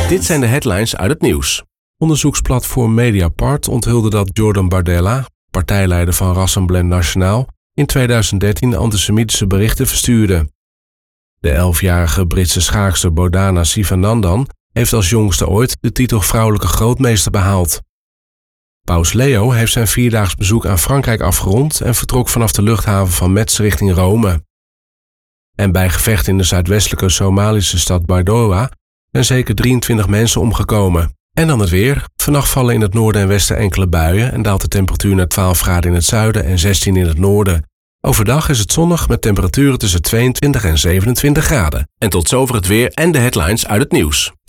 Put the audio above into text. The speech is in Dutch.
Dit zijn de headlines uit het nieuws. Onderzoeksplatform Mediapart onthulde dat Jordan Bardella, partijleider van Rassemblement Nationaal, in 2013 antisemitische berichten verstuurde. De 11-jarige Britse schaakster Bordana Sivanandan heeft als jongste ooit de titel vrouwelijke grootmeester behaald. Paus Leo heeft zijn 4-daags bezoek aan Frankrijk afgerond en vertrok vanaf de luchthaven van Metz richting Rome. En bij gevechten in de zuidwestelijke Somalische stad Baidoa zijn zeker 23 mensen omgekomen. En dan het weer. Vannacht vallen in het noorden en westen enkele buien en daalt de temperatuur naar 12 graden in het zuiden en 16 in het noorden. Overdag is het zonnig met temperaturen tussen 22 en 27 graden. En tot zover het weer en de headlines uit het nieuws.